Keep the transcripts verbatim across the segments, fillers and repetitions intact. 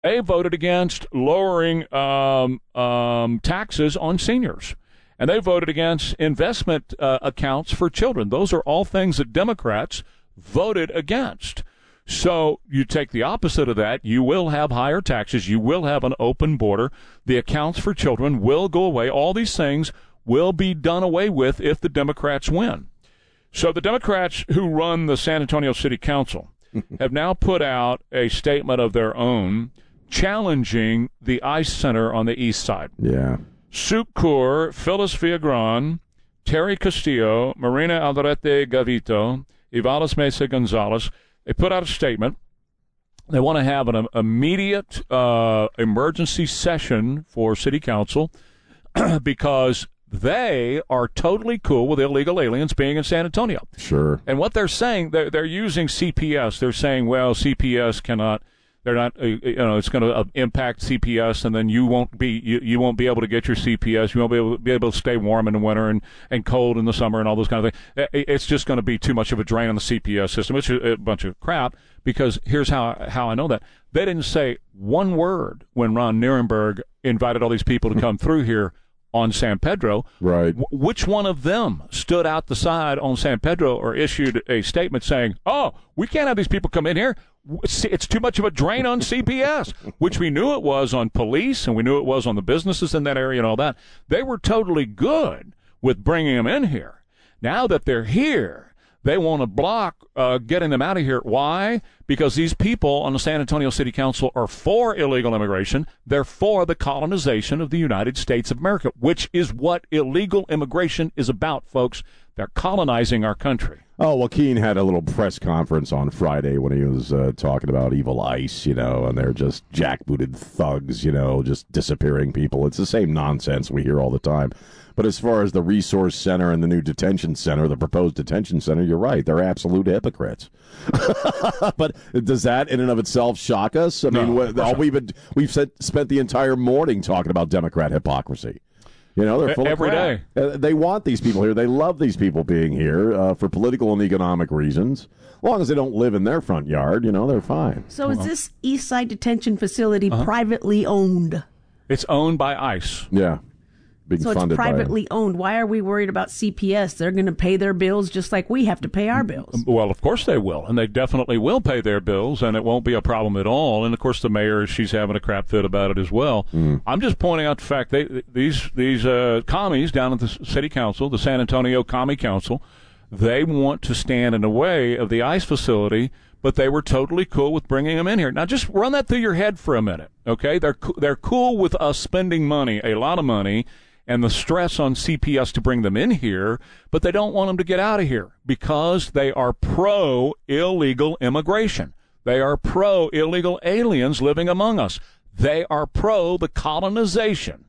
They voted against lowering um, um, taxes on seniors. And they voted against investment uh, accounts for children. Those are all things that Democrats voted against. So you take the opposite of that. You will have higher taxes. You will have an open border. The accounts for children will go away. All these things will be done away with if the Democrats win. So the Democrats who run the San Antonio City Council have now put out a statement of their own challenging the ICE Center on the east side. Yeah. Suk Kur, Phyllis Villagran, Terry Castillo, Marina Alderete Gavito, Ivales Mesa Gonzalez, they put out a statement. They want to have an immediate uh, emergency session for City Council because they are totally cool with illegal aliens being in San Antonio. Sure. And what they're saying, they're, they're using C P S. They're saying, well, C P S cannot... They're not, uh, you know, it's going to uh, impact C P S, and then you won't be, you, you won't be able to get your C P S. You won't be able, be able to stay warm in the winter and, and cold in the summer and all those kind of things. It's just going to be too much of a drain on the C P S system. It's a bunch of crap because here's how how I know that. They didn't say one word when Ron Nirenberg invited all these people to come through here on San Pedro. Right. W- which one of them stood out the side on San Pedro or issued a statement saying, oh, we can't have these people come in here. It's too much of a drain on C P S, which we knew it was on police and we knew it was on the businesses in that area and all that. They were totally good with bringing them in here. Now that they're here, they want to block uh, getting them out of here. Why? Because these people on the San Antonio City Council are for illegal immigration. They're for the colonization of the United States of America, which is what illegal immigration is about, folks. They're colonizing our country. Oh, Joaquin had a little press conference on Friday when he was uh, talking about evil ICE, you know, and they're just jackbooted thugs, you know, just disappearing people. It's the same nonsense we hear all the time. But as far as the resource center and the new detention center, the proposed detention center, you're right. They're absolute hypocrites. But does that in and of itself shock us? I No, mean, what, all we've been, we've said, spent the entire morning talking about Democrat hypocrisy. You know, they're full Every of crap. day. Uh, they want these people here. They love these people being here uh, for political and economic reasons. As long as they don't live in their front yard, you know, they're fine. So is this East Side Detention Facility uh-huh. privately owned? It's owned by ICE. Yeah. Being so funded it's privately by owned. Why are we worried about C P S? They're going to pay their bills just like we have to pay our bills. Well, of course they will, and they definitely will pay their bills, and it won't be a problem at all. And, of course, the mayor, she's having a crap fit about it as well. Mm. I'm just pointing out the fact they these these uh, commies down at the city council, the San Antonio Commie Council, they want to stand in the way of the ICE facility, but they were totally cool with bringing them in here. Now, just run that through your head for a minute, okay? They're they're cool with us spending money, a lot of money, and the stress on C P S to bring them in here, but they don't want them to get out of here because they are pro-illegal immigration. They are pro-illegal aliens living among us. They are pro the colonization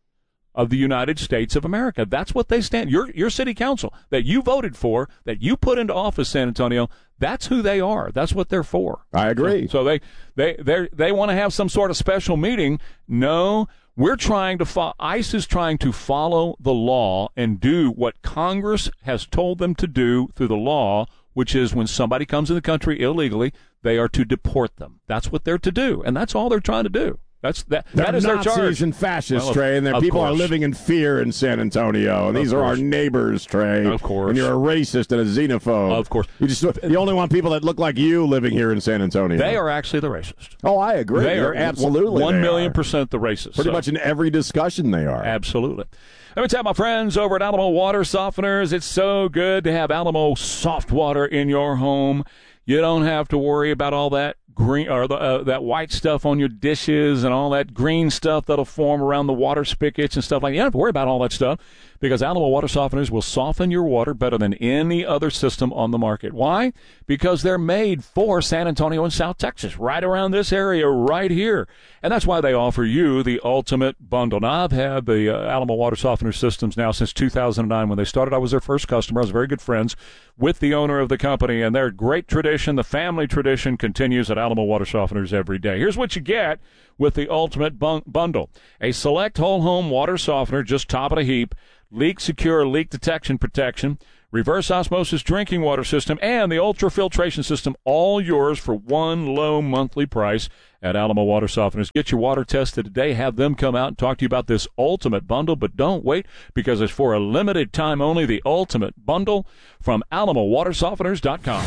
of the United States of America. That's what they stand. Your your city council that you voted for, that you put into office, San Antonio, that's who they are. That's what they're for. I agree. So, so they they they they want to have some sort of special meeting. No. We're trying to fo- ICE is trying to follow the law and do what Congress has told them to do through the law, which is when somebody comes in the country illegally, they are to deport them. That's what they're to do, and that's all they're trying to do. That's that. They're that is Nazis their charge. and fascists, well, Trey, and their people course. are living in fear in San Antonio, and of these course. are our neighbors, Trey. Of course. And you're a racist and a xenophobe. Of course. You just you only want people that look like you living here in San Antonio. They are actually the racist. Oh, I agree. They They're are absolutely one million are. percent the racist. Pretty so. much in every discussion they are. Absolutely. Let me tell my friends over at Alamo Water Softeners, it's so good to have Alamo soft water in your home. You don't have to worry about all that green or the, uh, that white stuff on your dishes and all that green stuff that'll form around the water spigots and stuff like that. You don't have to worry about all that stuff because Alamo Water Softeners will soften your water better than any other system on the market. Why? Because they're made for San Antonio and South Texas, right around this area right here. And that's why they offer you the ultimate bundle. Now, I've had the uh, Alamo Water Softener systems now since two thousand nine. When they started, I was their first customer. I was very good friends with the owner of the company, and their great tradition, the family tradition, continues at Alamo Water Softeners every day. Here's what you get with the ultimate bun- bundle. A select whole home water softener, just top of the heap, leak secure leak detection protection, reverse osmosis drinking water system, and the ultrafiltration system, all yours for one low monthly price at Alamo Water Softeners. Get your water tested today. Have them come out and talk to you about this ultimate bundle, but don't wait because it's for a limited time only. The ultimate bundle from Alamo Water Softeners dot com.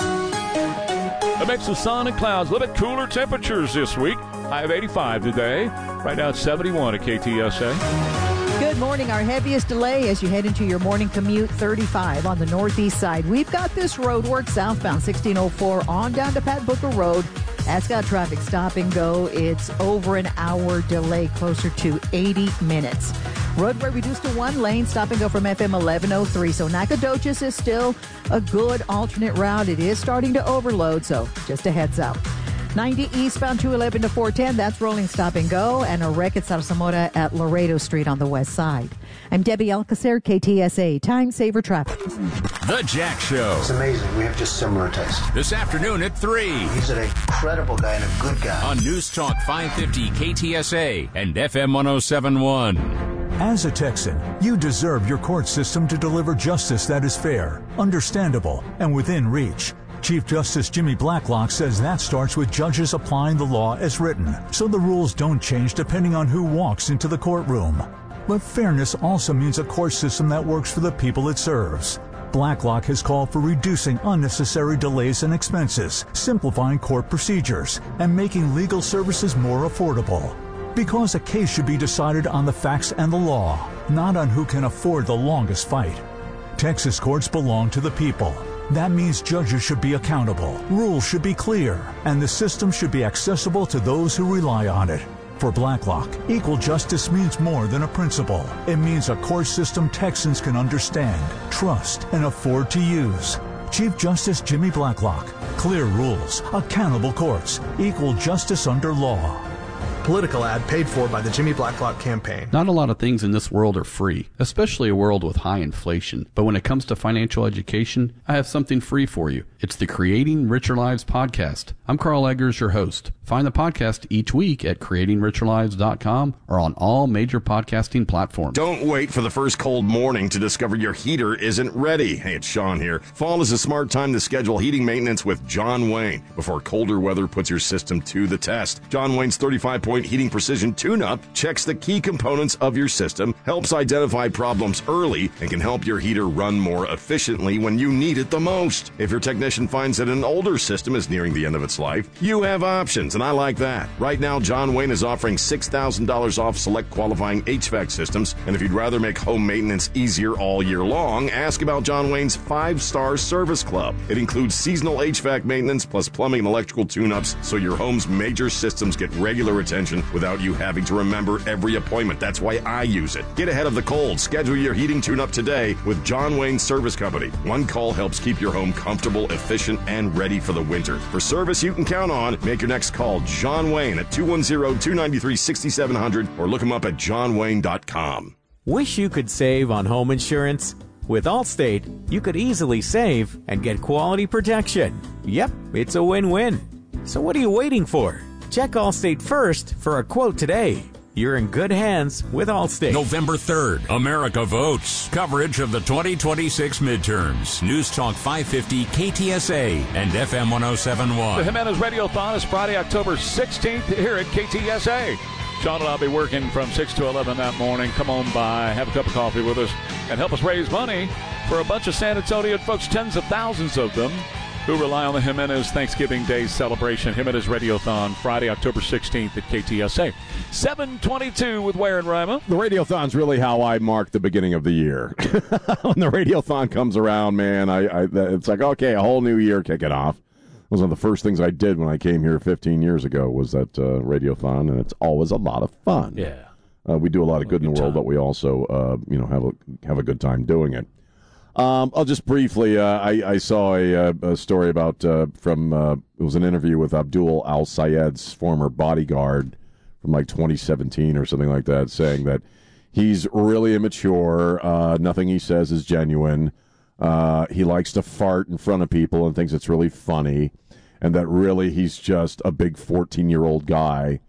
A mix of sun and clouds, a little bit cooler temperatures this week. High of eighty-five today. Right now it's seventy-one at K T S A. Good morning. Our heaviest delay as you head into your morning commute, thirty-five on the northeast side. We've got this road work southbound sixteen oh four on down to Pat Booker Road. That's got traffic stop and go. It's over an hour delay, closer to eighty minutes. Roadway reduced to one lane, stop and go from F M eleven oh three. So Nacogdoches is still a good alternate route. It is starting to overload, so just a heads up. ninety eastbound two eleven to four ten, that's rolling stop and go, and a wreck at Zarzamora at Laredo Street on the west side. I'm Debbie Alcacer, K T S A, Time Saver Traffic. The Jack Show. It's amazing. We have just similar tastes. This afternoon at three. He's an incredible guy and a good guy. On News Talk five fifty K T S A and F M one oh seven point one. As a Texan, you deserve your court system to deliver justice that is fair, understandable, and within reach. Chief Justice Jimmy Blacklock says that starts with judges applying the law as written, so the rules don't change depending on who walks into the courtroom. But fairness also means a court system that works for the people it serves. Blacklock has called for reducing unnecessary delays and expenses, simplifying court procedures, and making legal services more affordable. Because a case should be decided on the facts and the law, not on who can afford the longest fight. Texas courts belong to the people. That means judges should be accountable, rules should be clear, and the system should be accessible to those who rely on it. For Blacklock, equal justice means more than a principle. It means a court system Texans can understand, trust, and afford to use. Chief Justice Jimmy Blacklock. Clear rules, accountable courts, equal justice under law. Political ad paid for by the Jimmy Blacklock campaign. Not a lot of things in this world are free, especially a world with high inflation. But when it comes to financial education, I have something free for you. It's the Creating Richer Lives podcast. I'm Carl Eggers, your host. Find the podcast each week at creating richer lives dot com or on all major podcasting platforms. Don't wait for the first cold morning to discover your heater isn't ready. Hey, it's Sean here. Fall is a smart time to schedule heating maintenance with John Wayne before colder weather puts your system to the test. John Wayne's thirty-five point heating precision tune-up checks the key components of your system, helps identify problems early, and can help your heater run more efficiently when you need it the most. If your technician finds that an older system is nearing the end of its life, you have options, and I like that. Right now, John Wayne is offering six thousand dollars off select qualifying H V A C systems, and if you'd rather make home maintenance easier all year long, ask about John Wayne's five-star service club. It includes seasonal H V A C maintenance plus plumbing and electrical tune-ups, so your home's major systems get regular attention without you having to remember every appointment. That's why I use it. Get ahead of the cold. Schedule your heating tune-up today with John Wayne Service Company. One call helps keep your home comfortable, efficient, and ready for the winter. For service you can count on, make your next call John Wayne at two one zero, two nine three, six seven zero zero or look him up at john wayne dot com. Wish you could save on home insurance? With Allstate, you could easily save and get quality protection. Yep, it's a win-win. So what are you waiting for? Check Allstate first for a quote today. You're in good hands with Allstate. November third, America votes. Coverage of the twenty twenty-six midterms. News Talk five fifty K T S A and F M one oh seven point one. The Jimenez Radiothon is Friday, October sixteenth here at K T S A. Sean and I'll be working from six to eleven that morning. Come on by, have a cup of coffee with us, and help us raise money for a bunch of San Antonio folks, tens of thousands of them, who rely on the Jimenez Thanksgiving Day celebration. Jimenez Radiothon, Friday, October sixteenth at K T S A. seven twenty-two with Ware and Rima. The Radiothon's really how I mark the beginning of the year. When the Radiothon comes around, man, I, I it's like, okay, a whole new year kicking off. It was one of the first things I did when I came here fifteen years ago was that uh, Radiothon, and it's always a lot of fun. Yeah. Uh, we do a lot of good in the world, but we also, uh, you know, have a have a good time doing it. Um, I'll just briefly, uh, I, I saw a, a story about, uh, from, uh, it was an interview with Abdul Al-Sayed's former bodyguard from like twenty seventeen or something like that, saying that he's really immature, uh, nothing he says is genuine, uh, he likes to fart in front of people and thinks it's really funny, and that really he's just a big fourteen-year-old guy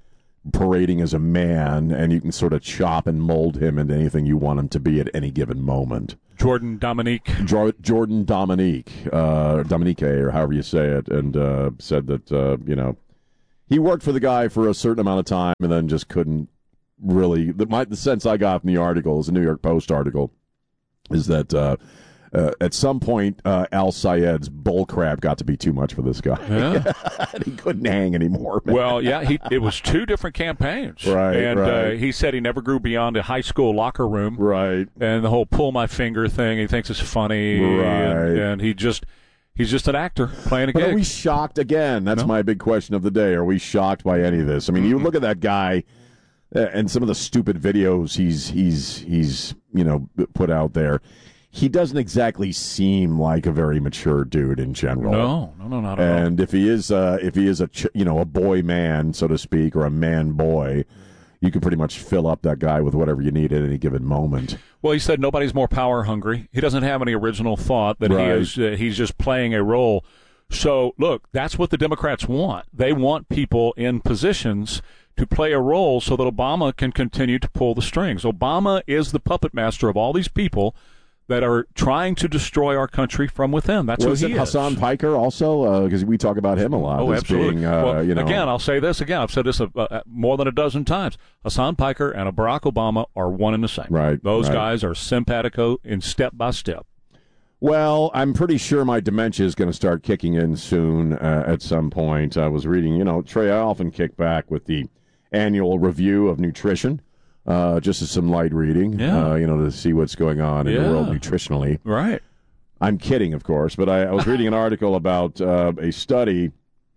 parading as a man, and you can sort of chop and mold him into anything you want him to be at any given moment. Jordan Dominique. Jo- Jordan Dominique, uh, Dominique, or however you say it, and uh, said that, uh, you know, he worked for the guy for a certain amount of time and then just couldn't really. The, my, the sense I got from the article, is a New York Post article, is that uh, uh, at some point uh, Al Sayed's bullcrap got to be too much for this guy. Yeah. He couldn't hang anymore, man. Well, yeah, he, it was two different campaigns. Right, And right. Uh, he said he never grew beyond a high school locker room. Right. And the whole pull my finger thing, he thinks is funny. Right. And, and he just, he's just an actor playing a But gig. are we shocked again? That's No. my big question of the day. Are we shocked by any of this? I mean, you look at that guy uh, and some of the stupid videos he's he's he's you know put out there. He doesn't exactly seem like a very mature dude in general. No, no, no, not at all. And if he is, uh, if he is a ch- you know a boy man, so to speak, or a man boy, you can pretty much fill up that guy with whatever you need at any given moment. Well, he said nobody's more power hungry. He doesn't have any original thought. That Right. he is. Uh, he's just playing a role. So, look, that's what the Democrats want. They want people in positions to play a role so that Obama can continue to pull the strings. Obama is the puppet master of all these people that are trying to destroy our country from within. That's Was who it he Hassan is. Piker also? Because we talk about him a lot Oh, as absolutely. being, uh, well, you know, again, I'll say this again. I've said this uh, uh, more than a dozen times. Hassan Piker and a Barack Obama are one and the same. Right, Those right. guys are simpatico in step by step. Well, I'm pretty sure my dementia is going to start kicking in soon uh, at some point. I was reading, you know, Trey, I often kick back with the annual review of nutrition, uh, just as some light reading, Yeah. uh, you know, to see what's going on in Yeah. the world nutritionally. Right. I'm kidding, of course, but I, I was reading an article about uh, a study.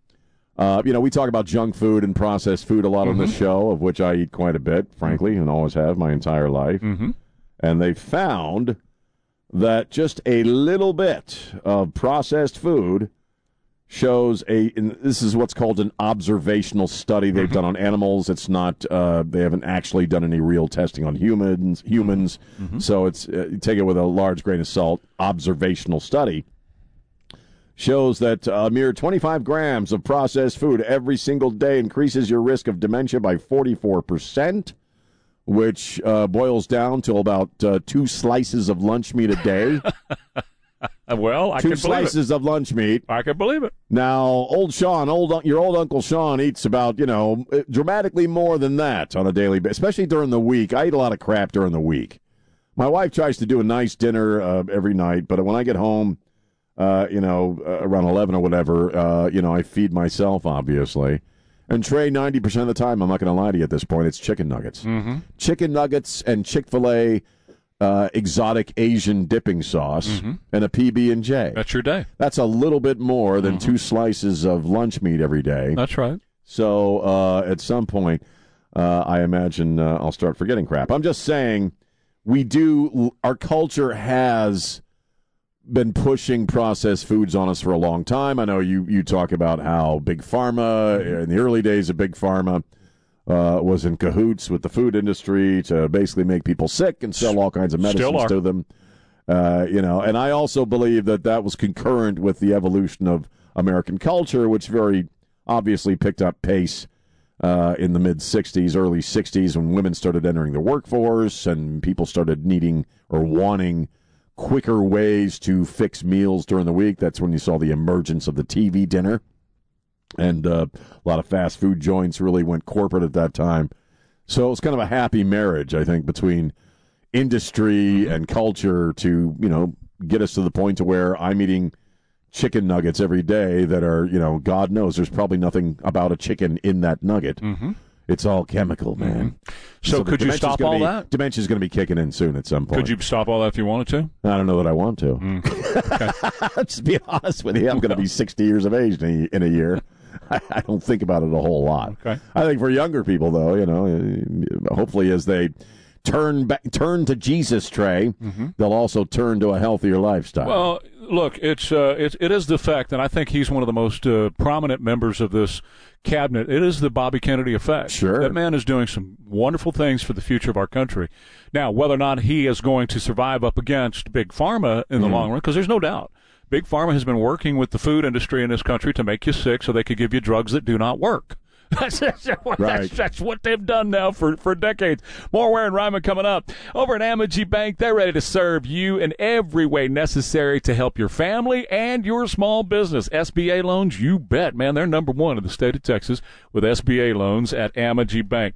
Uh, you know, we talk about junk food and processed food a lot on this show, of which I eat quite a bit, frankly, and always have my entire life. Mm-hmm. And they found that just a little bit of processed food shows a, and this is what's called an observational study they've done on animals. It's not, uh, they haven't actually done any real testing on humans, humans. So it's, uh, you take it with a large grain of salt. Observational study shows that a mere twenty-five grams of processed food every single day increases your risk of dementia by forty-four percent. Which uh, boils down to about uh, two slices of lunch meat a day. Well, I two can believe it. slices of lunch meat. I can believe it. Now, old Sean, old your old Uncle Sean eats about, you know, dramatically more than that on a daily basis, especially during the week. I eat a lot of crap during the week. My wife tries to do a nice dinner uh, every night, but when I get home, uh, you know, uh, around eleven or whatever, uh, you know, I feed myself, obviously. And Trey, ninety percent of the time, I'm not going to lie to you at this point, it's chicken nuggets. Mm-hmm. Chicken nuggets and Chick-fil-A uh, exotic Asian dipping sauce Mm-hmm. and a P B and J. That's your day. That's a little bit more than Mm-hmm. two slices of lunch meat every day. That's right. So uh, at some point, uh, I imagine uh, I'll start forgetting crap. I'm just saying we do, our culture has been pushing processed foods on us for a long time. I know you, you talk about how Big Pharma, in the early days of Big Pharma, uh, was in cahoots with the food industry to basically make people sick and sell all kinds of Still medicines are. to them. Uh, you know, and I also believe that that was concurrent with the evolution of American culture, which very obviously picked up pace uh, in the mid sixties, early sixties, when women started entering the workforce and people started needing or wanting quicker ways to fix meals during the week. That's when you saw the emergence of the T V dinner. And uh, a lot of fast food joints really went corporate at that time. So it was kind of a happy marriage, I think, between industry and culture to, you know, get us to the point to where I'm eating chicken nuggets every day that are, you know, God knows there's probably nothing about a chicken in that nugget. Mm-hmm. It's all chemical, man. So, could you dementia's stop gonna all be, that? Dementia's going to be kicking in soon at some point. Could you stop all that if you wanted to? I don't know that I want to. Mm. Okay. Just be honest with you. I'm going to be sixty years of age in a, in a year. I, I don't think about it a whole lot. Okay. I think for younger people, though, you know, hopefully as they turn back, turn to Jesus, Trey, Mm-hmm. they'll also turn to a healthier lifestyle. Well, look, it's uh, it, it is the fact, and I think he's one of the most uh, prominent members of this cabinet. It is the Bobby Kennedy effect. Sure. That man is doing some wonderful things for the future of our country. Now, whether or not he is going to survive up against Big Pharma in the Mhm. long run, because there's no doubt. Big Pharma has been working with the food industry in this country to make you sick so they could give you drugs that do not work. That's, that's, what, Right. that's, that's what they've done now for, for decades. More Ware and Ryman coming up. Over at Amegy Bank, they're ready to serve you in every way necessary to help your family and your small business. S B A loans, you bet, man. They're number one in the state of Texas with S B A loans at Amegy Bank.